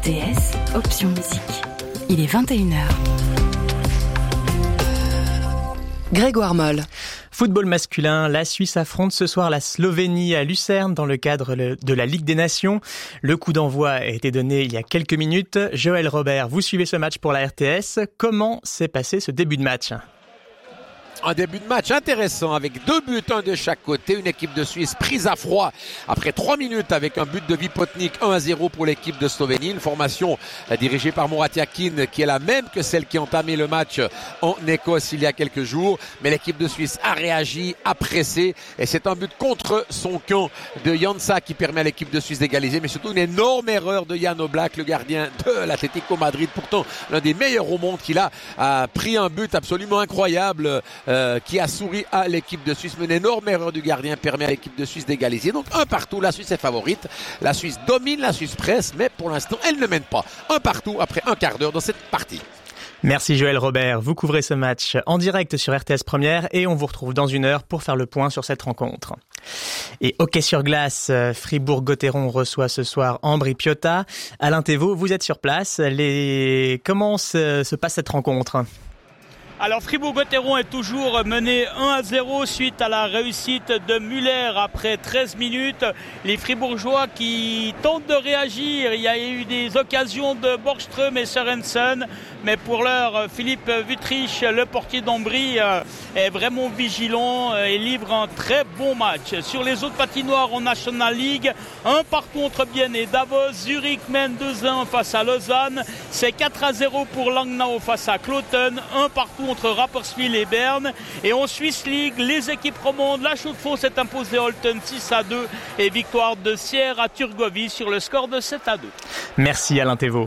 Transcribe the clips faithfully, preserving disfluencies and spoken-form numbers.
T S, option musique. Il est vingt et une heures. Grégoire Moll. Football masculin, la Suisse affronte ce soir la Slovénie à Lucerne dans le cadre de la Ligue des Nations. Le coup d'envoi a été donné il y a quelques minutes. Joël Robert, vous suivez ce match pour la R T S. Comment s'est passé ce début de match ? Un début de match intéressant avec deux buts, un de chaque côté. Une équipe de Suisse prise à froid après trois minutes avec un but de Vipotnik, un à zéro pour l'équipe de Slovénie. Une formation dirigée par Murat Yakin qui est la même que celle qui a entamé le match en Écosse il y a quelques jours. Mais l'équipe de Suisse a réagi, a pressé et c'est un but contre son camp de Jansa qui permet à l'équipe de Suisse d'égaliser. Mais surtout une énorme erreur de Jan Oblak, le gardien de l'Atlético Madrid. Pourtant l'un des meilleurs au monde qui a, a pris un but absolument incroyable. Euh, qui a souri à l'équipe de Suisse. Mais une énorme erreur du gardien permet à l'équipe de Suisse d'égaliser. Donc un partout, la Suisse est favorite. La Suisse domine, la Suisse presse, mais pour l'instant, elle ne mène pas. Un partout après un quart d'heure dans cette partie. Merci Joël Robert. Vous couvrez ce match en direct sur R T S Première et on vous retrouve dans une heure pour faire le point sur cette rencontre. Et hockey sur glace, Fribourg-Gotteron reçoit ce soir Ambri-Piotta. Alain Thévaux, vous êtes sur place. Les... Comment se, se passe cette rencontre ? Alors Fribourg-Gotteron est toujours mené un à zéro suite à la réussite de Müller après treize minutes. Les Fribourgeois qui tentent de réagir. Il y a eu des occasions de Borgström et Sørensen. Mais pour l'heure, Philippe Wüttrich, le portier d'Ambri, est vraiment vigilant et livre un très bon match. Sur les autres patinoires en National League, un partout entre Bienne et Davos. Zurich mène deux à un face à Lausanne. C'est quatre à zéro pour Langnau face à Kloten. Un partout entre Rapperswil et Berne. Et en Swiss League, les équipes romandes, la Chaux-de-Fonds s'est imposée à Olten six à deux et victoire de Sierre à Turgovie sur le score de sept à deux. Merci Alain Thévaux.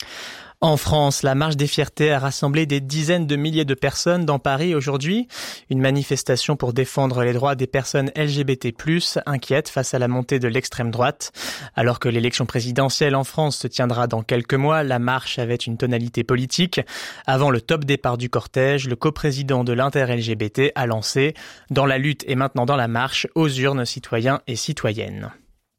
En France, la Marche des Fiertés a rassemblé des dizaines de milliers de personnes dans Paris aujourd'hui. Une manifestation pour défendre les droits des personnes L G B T plus, inquiète face à la montée de l'extrême droite. Alors que l'élection présidentielle en France se tiendra dans quelques mois, la marche avait une tonalité politique. Avant le top départ du cortège, le coprésident de l'Inter-L G B T a lancé « Dans la lutte et maintenant dans la marche, aux urnes citoyens et citoyennes ».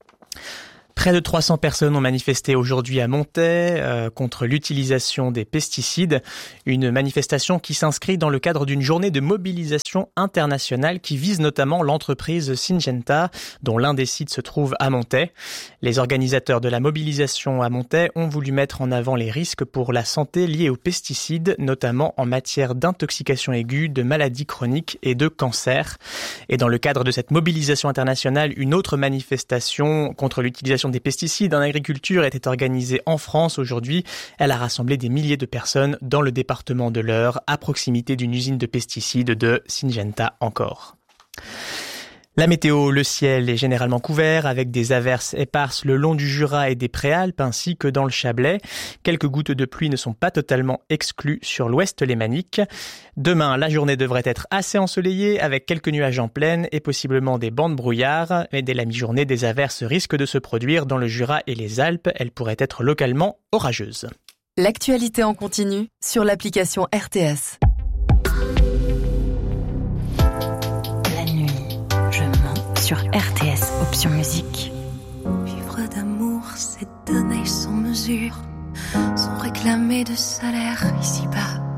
Près de trois cents personnes ont manifesté aujourd'hui à Montaix euh, contre l'utilisation des pesticides. Une manifestation qui s'inscrit dans le cadre d'une journée de mobilisation internationale qui vise notamment l'entreprise Syngenta, dont l'un des sites se trouve à Montaix. Les organisateurs de la mobilisation à Montaix ont voulu mettre en avant les risques pour la santé liés aux pesticides, notamment en matière d'intoxication aiguë, de maladies chroniques et de cancer. Et dans le cadre de cette mobilisation internationale, une autre manifestation contre l'utilisation des pesticides en agriculture était organisée en France aujourd'hui. Elle a rassemblé des milliers de personnes dans le département de l'Eure, à proximité d'une usine de pesticides de Syngenta encore. La météo, le ciel est généralement couvert avec des averses éparses le long du Jura et des Préalpes ainsi que dans le Chablais. Quelques gouttes de pluie ne sont pas totalement exclues sur l'ouest lémanique. Demain, la journée devrait être assez ensoleillée avec quelques nuages en plaine et possiblement des bancs de brouillard. Mais dès la mi-journée, des averses risquent de se produire dans le Jura et les Alpes. Elles pourraient être localement orageuses. L'actualité en continu sur l'application R T S. Sur R T S, option musique. Vivre d'amour, c'est donner sans mesure, sans réclamer de salaire ici-bas.